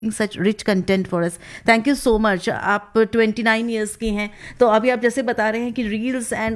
Such rich content for us. Thank you so much. आप 29 years की हैं, तो अभी आप जैसे बता रहे हैं कि रील्स एंड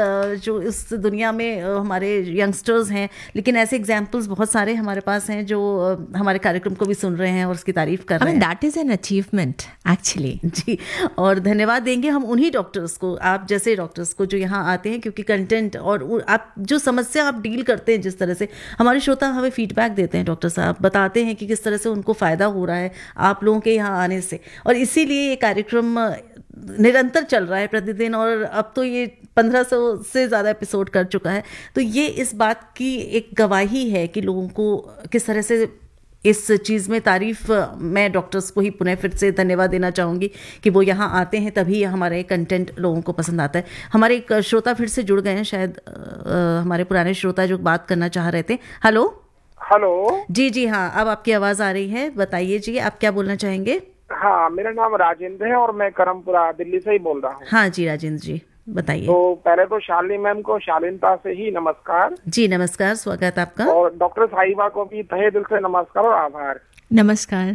जो इस दुनिया में हमारे यंगस्टर्स हैं, लेकिन ऐसे एग्जांपल्स बहुत सारे हमारे पास हैं जो हमारे कार्यक्रम को भी सुन रहे हैं और उसकी तारीफ कर रहे हैं। That is an achievement actually. जी, और धन्यवाद देंगे हम उन्हीं डॉक्टर्स को, आप जैसे डॉक्टर्स को जो यहाँ आते हैं, क्योंकि कंटेंट और आप जो समस्या आप डील करते हैं, जिस तरह से हमारे श्रोता हमें फीडबैक देते हैं, डॉक्टर साहब बताते हैं कि किस तरह से उनको फ़ायदा हो रहा है आप लोगों के यहाँ आने से, और इसीलिए ये कार्यक्रम निरंतर चल रहा है प्रतिदिन, और अब तो ये 1500 से ज़्यादा एपिसोड कर चुका है। तो ये इस बात की एक गवाही है कि लोगों को किस तरह से इस चीज़ में तारीफ, मैं डॉक्टर्स को ही पुनः फिर से धन्यवाद देना चाहूँगी कि वो यहाँ आते हैं, तभी हमारा ये कंटेंट लोगों को पसंद आता है। हमारे एक श्रोता फिर से जुड़ गए हैं, शायद हमारे पुराने श्रोता जो बात करना चाह रहे थे। हेलो। हेलो। जी जी हाँ, अब आपकी आवाज़ आ रही है, बताइए जी आप क्या बोलना चाहेंगे। हाँ, मेरा नाम राजेंद्र है और मैं करमपुरा दिल्ली से ही बोल रहा हूँ। हाँ जी राजेंद्र जी, बताइए। तो पहले तो शालिनी मैम को शालीनता से ही नमस्कार। जी नमस्कार, स्वागत आपका। और डॉक्टर साहिबा को भी तहे दिल से नमस्कार और आभार। नमस्कार।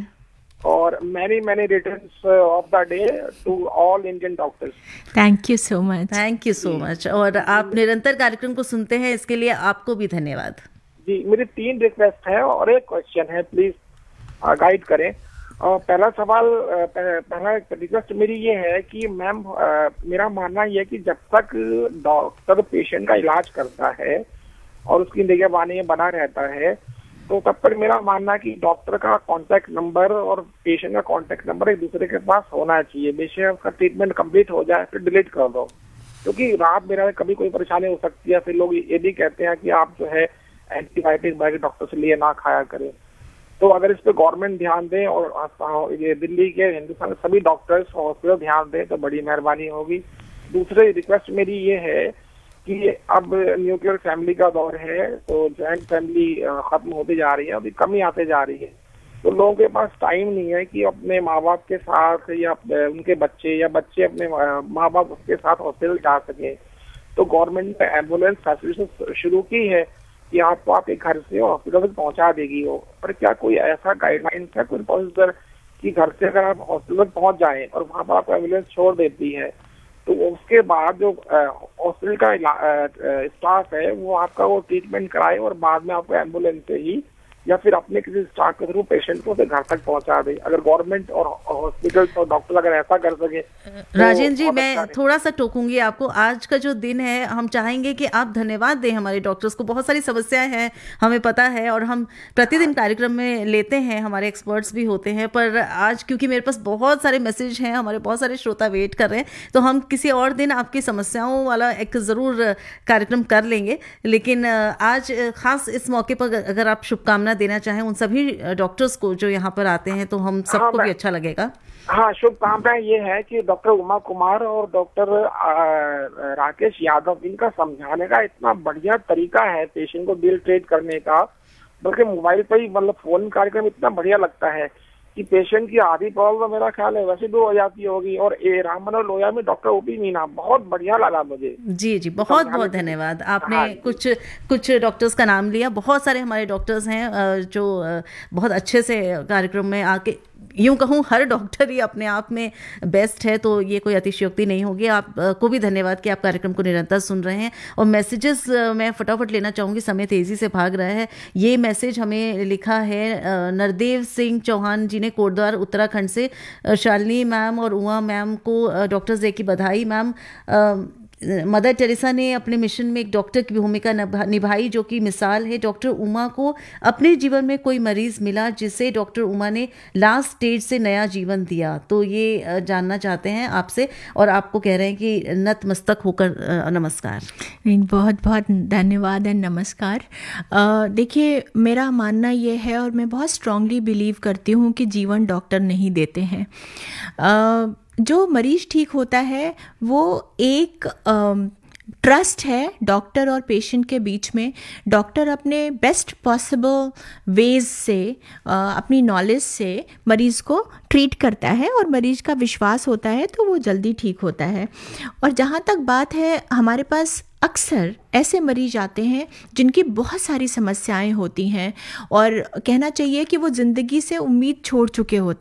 और many returns of the day to all Indian doctors. Thank you so much. Thank you so much. और आप निरंतर कार्यक्रम को सुनते हैं, इसके लिए आपको भी धन्यवाद। जी, मेरी 3 रिक्वेस्ट है और एक क्वेश्चन है, प्लीज गाइड करें। पहला सवाल, पहला रिक्वेस्ट मेरी ये है कि मैम, मेरा मानना ये है कि जब तक डॉक्टर पेशेंट का इलाज करता है और उसकी निगहबानी में बना रहता है, तो तब तक मेरा मानना है कि डॉक्टर का कांटेक्ट नंबर और पेशेंट का कांटेक्ट नंबर एक दूसरे के पास होना चाहिए। बेशक उसका ट्रीटमेंट कंप्लीट हो जाए फिर डिलीट कर दो, क्योंकि रात में कभी कोई परेशानी हो सकती है। फिर लोग ये भी कहते हैं कि आप जो है एंटीबायोटिक बाहर के डॉक्टर से लिए ना खाया करें। तो अगर इस पे गवर्नमेंट ध्यान दें और ये दिल्ली के, हिंदुस्तान के सभी डॉक्टर्स हॉस्पिटल ध्यान दें तो बड़ी मेहरबानी होगी। दूसरी रिक्वेस्ट मेरी ये है कि अब न्यूक्लियर फैमिली का दौर है, तो जॉइंट फैमिली खत्म होती जा रही है, अभी कमी आते जा रही है। तो लोगों के पास टाइम नहीं है कि अपने माँ बाप के साथ या उनके बच्चे या बच्चे अपने माँ बाप के साथ हॉस्पिटल जा सके। तो गवर्नमेंट ने एम्बुलेंस फैसिलिटी शुरू की है कि आपको आपके घर से हॉस्पिटल तक पहुंचा देगी वो, पर क्या कोई ऐसा गाइडलाइन है, कोई प्रोसीजर कि घर से अगर आप हॉस्पिटल तक पहुंच जाएं और वहां पर आपको एम्बुलेंस छोड़ देती है, तो उसके बाद जो हॉस्पिटल का स्टाफ है वो आपका वो ट्रीटमेंट कराए और बाद में आपको एम्बुलेंस से ही या फिर अपने किसी स्टाफ के थ्रू पेशेंट को घर तक पहुंचा दे। अगर गवर्नमेंट और हॉस्पिटल और डॉक्टर अगर ऐसा कर सके। राजेंद्र जी, मैं थोड़ा सा टोकूंगी आपको। आज का जो दिन है, हम चाहेंगे कि आप धन्यवाद दें हमारे डॉक्टर्स को। बहुत सारी समस्याएं हैं, हमें पता है, और हम प्रतिदिन कार्यक्रम में लेते हैं, हमारे एक्सपर्ट्स भी होते हैं, पर आज क्योंकि मेरे पास बहुत सारे मैसेज हैं, हमारे बहुत सारे श्रोता वेट कर रहे हैं, तो हम किसी और दिन आपकी समस्याओं वाला एक ज़रूर कार्यक्रम कर लेंगे। लेकिन आज खास इस मौके पर अगर आप शुभकामना देना चाहें उन सभी डॉक्टर्स को जो यहाँ पर आते हैं, तो हम सबको भी अच्छा लगेगा। हाँ, शुभकामनाएं ये है कि डॉक्टर उमा कुमार और डॉक्टर राकेश यादव, इनका समझाने का इतना बढ़िया तरीका है पेशेंट को डील ट्रीट करने का, बल्कि मोबाइल पर ही मतलब फोन कार्यक्रम इतना बढ़िया लगता है कि पेशेंट की आधी प्रॉब्लम मेरा ख्याल है वैसे भी हो जाती होगी। और राम मनोहर लोहिया में डॉक्टर ओपी मीना, बहुत बढ़िया लगा मुझे। जी जी, बहुत बहुत धन्यवाद। आपने कुछ डॉक्टर्स का नाम लिया। बहुत सारे हमारे डॉक्टर्स हैं जो बहुत अच्छे से कार्यक्रम में आके, यूं कहूँ हर डॉक्टर ही अपने आप में बेस्ट है, तो ये कोई अतिशयोक्ति नहीं होगी। आप को भी धन्यवाद कि आप कार्यक्रम को निरंतर सुन रहे हैं। और मैसेजेस मैं फटाफट लेना चाहूँगी, समय तेज़ी से भाग रहा है। ये मैसेज हमें लिखा है नरदेव सिंह चौहान जी ने कोटद्वार उत्तराखंड से। शालिनी मैम और उमा मैम को डॉक्टर्स डे की बधाई। मैम, मदर टेरेसा ने अपने मिशन में एक डॉक्टर की भूमिका निभाई, जो कि मिसाल है। डॉक्टर उमा को अपने जीवन में कोई मरीज मिला जिसे डॉक्टर उमा ने लास्ट स्टेज से नया जीवन दिया। तो ये जानना चाहते हैं आपसे, और आपको कह रहे हैं कि नतमस्तक होकर नमस्कार। बहुत बहुत धन्यवाद एंड नमस्कार। देखिए, मेरा मानना ये है और मैं बहुत स्ट्रांगली बिलीव करती हूँ कि जीवन डॉक्टर नहीं देते हैं। जो मरीज ठीक होता है वो एक ट्रस्ट है डॉक्टर और पेशेंट के बीच में। डॉक्टर अपने बेस्ट पॉसिबल वेज से अपनी नॉलेज से मरीज़ को ट्रीट करता है और मरीज़ का विश्वास होता है तो वो जल्दी ठीक होता है। और जहाँ तक बात है, हमारे पास अक्सर ऐसे मरीज आते हैं जिनकी बहुत सारी समस्याएं होती हैं और कहना चाहिए कि वो ज़िंदगी से उम्मीद छोड़ चुके होते